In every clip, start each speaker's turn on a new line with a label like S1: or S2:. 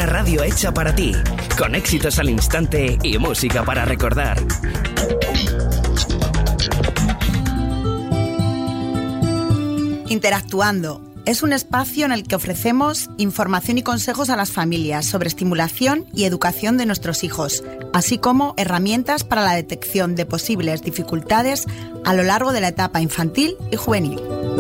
S1: Una radio hecha para ti, con éxitos al instante y música para recordar.
S2: Interactuando es un espacio en el que ofrecemos información y consejos a las familias sobre estimulación y educación de nuestros hijos, así como herramientas para la detección de posibles dificultades a lo largo de la etapa infantil y juvenil.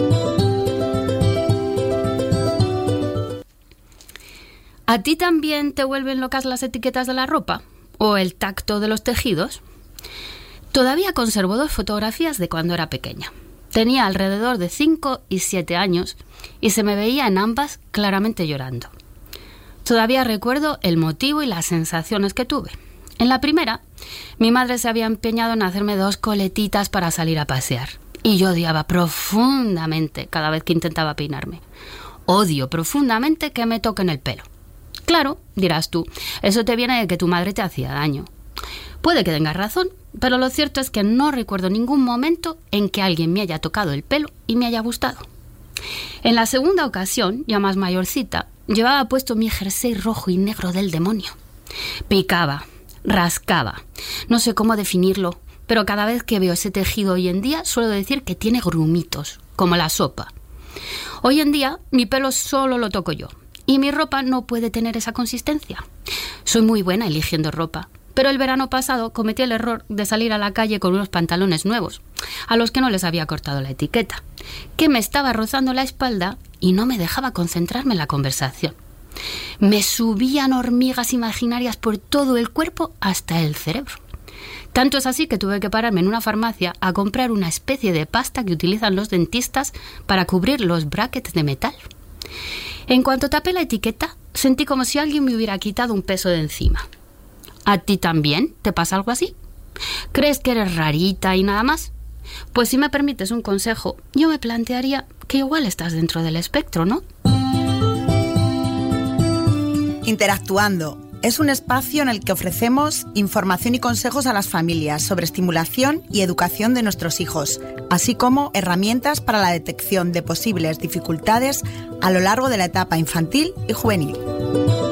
S3: ¿A ti también te vuelven locas las etiquetas de la ropa? ¿O el tacto de los tejidos? Todavía conservo 2 fotografías de cuando era pequeña. Tenía alrededor de 5 y 7 años y se me veía en ambas claramente llorando. Todavía recuerdo el motivo y las sensaciones que tuve. En la primera, mi madre se había empeñado en hacerme 2 coletitas para salir a pasear. Y yo odiaba profundamente cada vez que intentaba peinarme. Odio profundamente que me toquen el pelo. Claro, dirás tú, eso te viene de que tu madre te hacía daño. Puede que tengas razón, pero lo cierto es que no recuerdo ningún momento en que alguien me haya tocado el pelo y me haya gustado. En la segunda ocasión, ya más mayorcita, llevaba puesto mi jersey rojo y negro del demonio. Picaba, rascaba, no sé cómo definirlo, pero cada vez que veo ese tejido hoy en día suelo decir que tiene grumitos, como la sopa. Hoy en día mi pelo solo lo toco yo. Y mi ropa no puede tener esa consistencia. Soy muy buena eligiendo ropa, pero el verano pasado cometí el error de salir a la calle con unos pantalones nuevos, a los que no les había cortado la etiqueta, que me estaba rozando la espalda y no me dejaba concentrarme en la conversación. Me subían hormigas imaginarias por todo el cuerpo hasta el cerebro. Tanto es así que tuve que pararme en una farmacia a comprar una especie de pasta que utilizan los dentistas para cubrir los brackets de metal. En cuanto tapé la etiqueta, sentí como si alguien me hubiera quitado un peso de encima. ¿A ti también te pasa algo así? ¿Crees que eres rarita y nada más? Pues si me permites un consejo, yo me plantearía que igual estás dentro del espectro, ¿no?
S2: Interactuando es un espacio en el que ofrecemos información y consejos a las familias sobre estimulación y educación de nuestros hijos, así como herramientas para la detección de posibles dificultades a lo largo de la etapa infantil y juvenil.